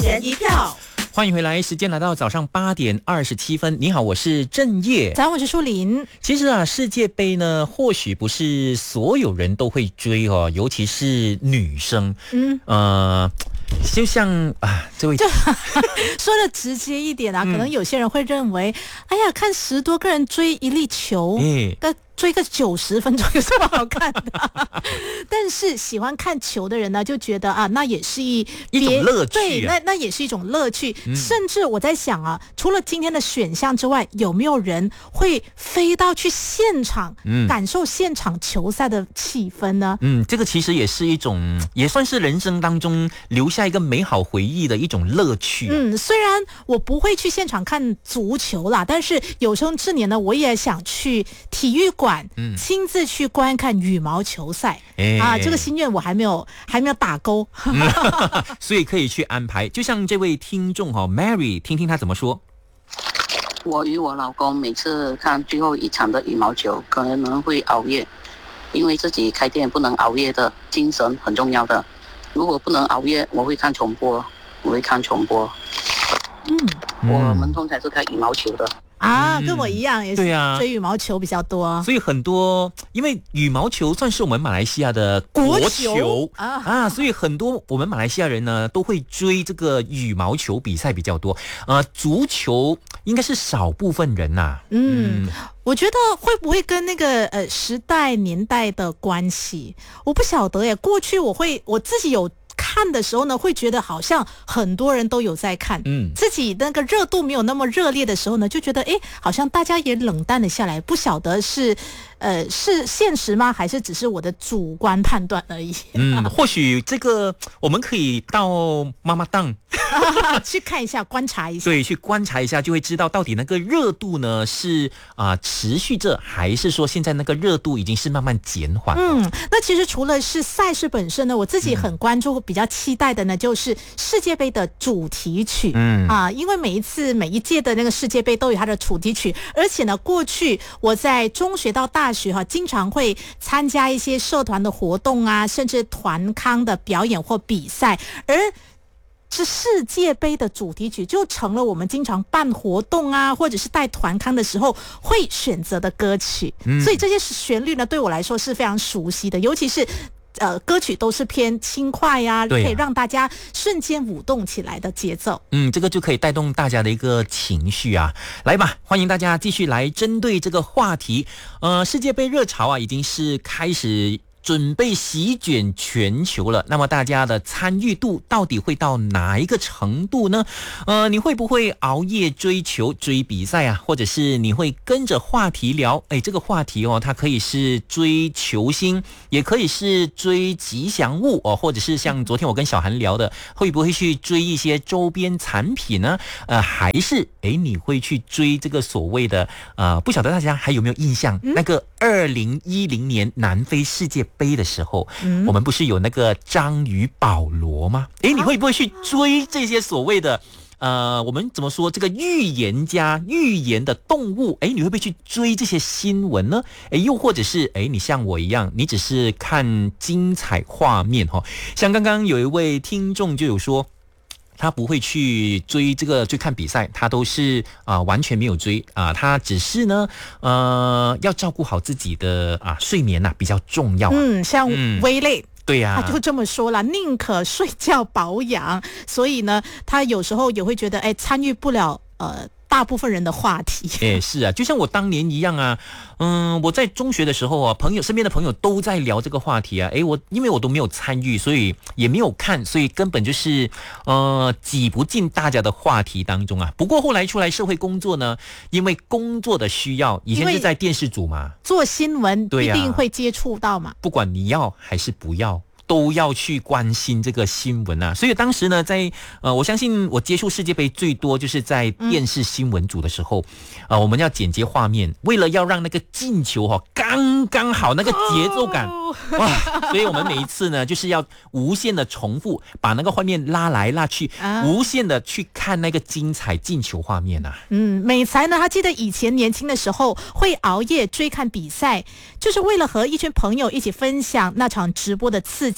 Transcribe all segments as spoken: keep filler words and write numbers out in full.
人一票。 欢迎回来，时间来到早上八点二十七分。你好，我是郑业。 早上我是舒林。 其实啊，世界杯呢，或许不是所有人都会追哦，尤其是女生。嗯，呃，就像啊，这位就说的直接一点啊，可能有些人会认为，嗯、哎呀，看十多个人追一粒球，哎。追个九十分钟有什么好看的、啊？但是喜欢看球的人呢，就觉得啊，那也是一一种乐趣、啊， 对，那那也是一种乐趣、嗯。甚至我在想啊，除了今天的选项之外，有没有人会飞到去现场，嗯、感受现场球赛的气氛呢？ 嗯，这个其实也是一种，也算是人生当中留下一个美好回忆的一种乐趣、啊。 嗯，虽然我不会去现场看足球啦，但是有生之年呢，我也想去体育馆。嗯，亲自去观看羽毛球赛、欸、啊，这个心愿我还没有还没有打勾， 所以可以去安排。就像这位听众哈 ，Mary， 听听他怎么说。 我与我老公每次看最后一场的羽毛球，可能会熬夜，因为自己开店不能熬夜的，精神很重要的。如果不能熬夜，我会看重播，我会看重播。嗯，我们通常是看羽毛球的。 啊，跟我一样，也是追羽毛球比较多、 啊、所以很多，因为羽毛球算是我们马来西亚的国球, 国球 啊, 啊，所以很多我们马来西亚人呢都会追这个羽毛球比赛比较多。呃，足球应该是少部分人呐、啊。 嗯，嗯我觉得会不会跟那个呃时代年代的关系？我不晓得耶。过去我会我自己有。看的时候呢，会觉得好像很多人都有在看，嗯，自己那个热度没有那么热烈的时候呢，就觉得哎，好像大家也冷淡了下来。不晓得是呃是现实吗，还是只是我的主观判断而已？ 嗯，或许这个我们可以到妈妈档去看一下，观察一下， 对，去观察一下，就会知道到底那个热度呢是啊、呃、持续着，还是说现在那个热度已经是慢慢减缓了。 嗯，那其实除了是赛事本身呢，我自己很关注。比较期待的呢，就是世界杯的主题曲，嗯啊，因为每一次每一届的那个世界杯都有它的主题曲，而且呢，过去我在中学到大学哈、啊，经常会参加一些社团的活动啊，甚至团康的表演或比赛，而是世界杯的主题曲就成了我们经常办活动啊，或者是带团康的时候会选择的歌曲，嗯、所以这些旋律呢，对我来说是非常熟悉的，尤其是。呃，歌曲都是偏轻快呀、啊，可以让大家瞬间舞动起来的节奏。 嗯，这个就可以带动大家的一个情绪啊。来吧，欢迎大家继续来针对这个话题。呃，世界杯热潮啊，已经是开始。准备席卷全球了，那么大家的参与度到底会到哪一个程度呢？呃，你会不会熬夜追球、追比赛啊？或者是你会跟着话题聊？哎，这个话题哦，它可以是追球星，也可以是追吉祥物哦，或者是像昨天我跟小韩聊的，会不会去追一些周边产品呢？呃，还是哎，你会去追这个所谓的呃，不晓得大家还有没有印象？嗯、那个二零一零年南非世界杯的时候、嗯、我们不是有那个章鱼保罗吗？诶，你会不会去追这些所谓的呃，我们怎么说这个预言家预言的动物？诶，你会不会去追这些新闻呢？诶，又或者是诶，你像我一样，你只是看精彩画面齁，像刚刚有一位听众就有说他不会去追这个去看比赛，他都是啊、呃、完全没有追啊、呃，他只是呢呃要照顾好自己的啊、呃、睡眠呐、啊、比较重要、啊。 嗯，像微类。嗯对呀、啊， 他就这么说了，宁可睡觉保养，所以呢，他有时候也会觉得，哎，参与不了呃大部分人的话题。 哎，是啊，就像我当年一样啊，嗯，我在中学的时候啊，朋友身边的朋友都在聊这个话题啊，哎，我因为我都没有参与，所以也没有看，所以根本就是呃挤不进大家的话题当中啊。不过后来出来社会工作呢，因为工作的需要，以前是在电视组嘛， 做新闻一定会接触到嘛， 不管你要还是不要。都要去关心这个新闻啊，所以当时呢，在呃，我相信我接触世界杯最多就是在电视新闻组的时候，啊、嗯呃，我们要剪接画面，为了要让那个进球哈、哦、刚刚好那个节奏感、哦、哇，所以我们每一次呢，就是要无限的重复，把那个画面拉来拉去，啊、无限的去看那个精彩进球画面啊。 嗯，美才呢，他记得以前年轻的时候会熬夜追看比赛，就是为了和一群朋友一起分享那场直播的刺激。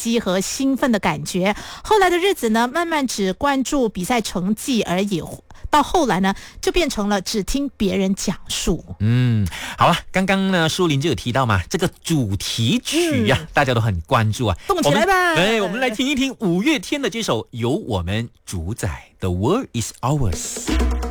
激和兴奋的感觉。后来的日子呢，慢慢只关注比赛成绩而已。到后来呢，就变成了只听别人讲述。 嗯，好了，刚刚呢，舒琳就有提到嘛，这个主题曲呀、啊嗯，大家都很关注啊， 动起来吧！ 哎，我们来听一听五月天的这首由我们主宰，《The World Is Ours》。